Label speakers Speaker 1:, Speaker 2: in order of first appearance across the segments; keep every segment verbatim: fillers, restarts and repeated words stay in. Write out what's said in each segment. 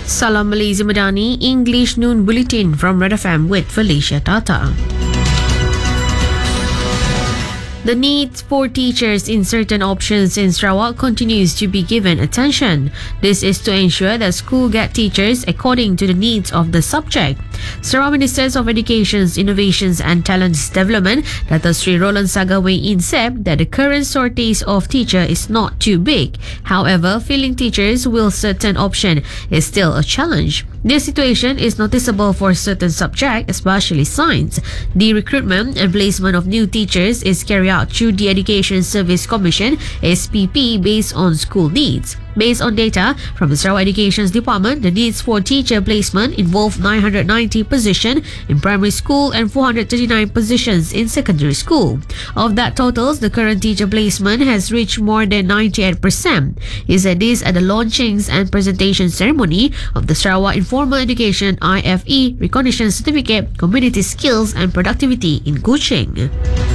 Speaker 1: Salam Malaysia Madani, English Noon Bulletin from Red F M with Felicia Tata. The need for teachers in certain options in Sarawak continues to be given attention. This is to ensure that school get teachers according to the needs of the subject. Sarawak Ministers of Education's Innovations and Talents Development, Dato Sri Roland Sagaway in said that the current shortage of teacher is not too big. However, filling teachers with certain option is still a challenge. This situation is noticeable for certain subjects, especially science. The recruitment and placement of new teachers is carried out through the Education Service Commission S P P based on school needs. Based on data from the Sarawak Education's Department, the needs for teacher placement involve nine hundred ninety positions in primary school and four hundred thirty-nine positions in secondary school. Of that totals, the current teacher placement has reached more than ninety-eight percent. He said this at the launchings and presentation ceremony of the Sarawak Informal Education I F E Recognition Certificate, Community Skills and Productivity in Kuching.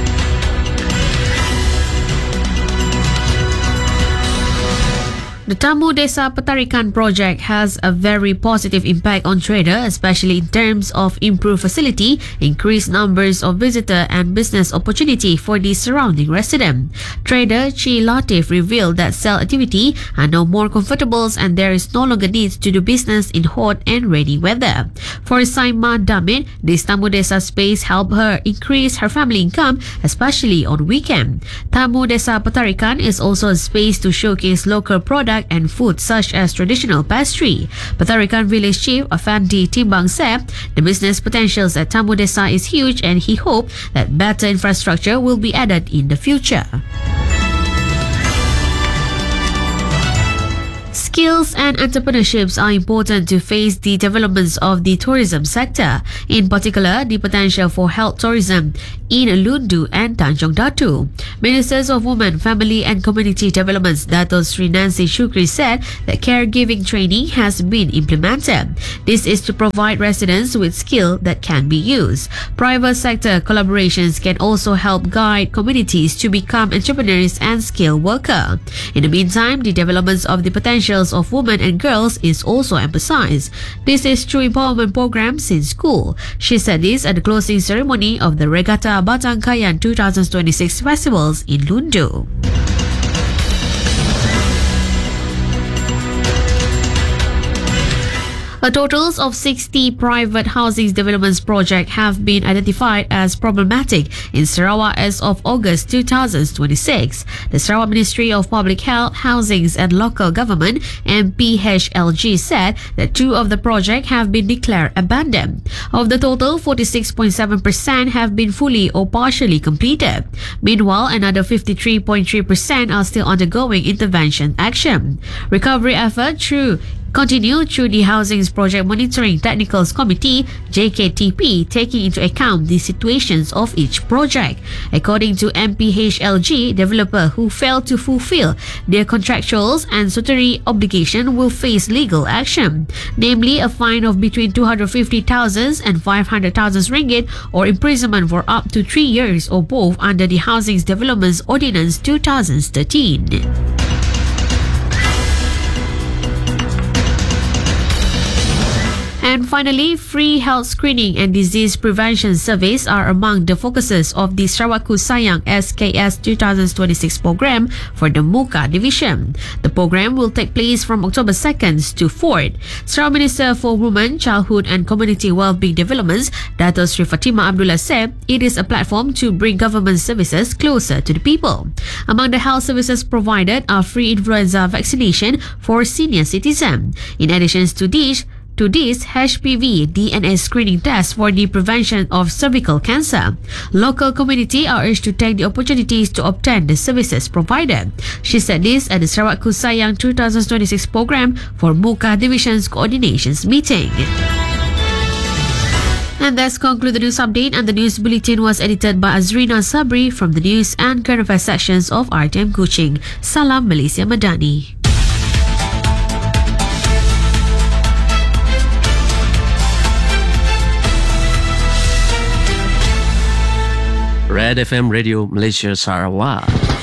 Speaker 1: The Tamu Desa Petarikan project has a very positive impact on traders, especially in terms of improved facility, increased numbers of visitor and business opportunity for the surrounding resident. Trader Chi Latif revealed that sell activity are now more comfortable and there is no longer need to do business in hot and rainy weather. For Saima Damit, this Tamu Desa space helped her increase her family income, especially on weekend. Tamu Desa Petarikan is also a space to showcase local products and food such as traditional pastry. Petarikan Village Chief Afandi Timbang said the business potentials at Tamu Desa is huge and he hoped that better infrastructure will be added in the future. Skills and entrepreneurships are important to face the developments of the tourism sector, in particular the potential for health tourism in Lundu and Tanjong Datu. Ministers of Women, Family and Community Developments Dato Sri Nancy Shukri said that caregiving training has been implemented. This is to provide residents with skill that can be used. Private sector collaborations can also help guide communities to become entrepreneurs and skilled workers. In the meantime, the developments of the potentials of women and girls is also emphasized. This is through empowerment programs in school. She said this at the closing ceremony of the Regatta Batang Kayan twenty twenty-six festivals in Lundu. A total of sixty private housing developments projects have been identified as problematic in Sarawak as of August twenty twenty-six. The Sarawak Ministry of Public Health, Housing and Local Government M P H L G said that two of the projects have been declared abandoned. Of the total, forty-six point seven percent have been fully or partially completed. Meanwhile, another fifty-three point three percent are still undergoing intervention action. Recovery effort through continue through the Housing Project Monitoring Technicals Committee J K T P, taking into account the situations of each project. According to M P H L G, developer who fail to fulfill their contractual and statutory obligation will face legal action, namely a fine of between two hundred fifty thousand and five hundred thousand ringgit or imprisonment for up to three years or both under the Housing Developments Ordinance two thousand thirteen. And finally, free health screening and disease prevention surveys are among the focuses of the Sarawak Ku Sayang S K S twenty twenty-six program for the Muka division. The program will take place from October second to fourth. Sarawak Minister for Women, Childhood and Community Wellbeing Developments, Dato Sri Fatimah Abdullah said it is a platform to bring government services closer to the people. Among the health services provided are free influenza vaccination for senior citizens. In addition to this, To this, H P V D N A screening test for the prevention of cervical cancer. Local community are urged to take the opportunities to obtain the services provided. She said this at the Sarawak Ku Sayang twenty twenty-six program for Muka Division's coordinations meeting. And that's conclude the news update, and the news bulletin was edited by Azrina Sabri from the news and current affairs sections of R T M Kuching. Salam Malaysia Madani.
Speaker 2: Red F M Radio Malaysia Sarawak.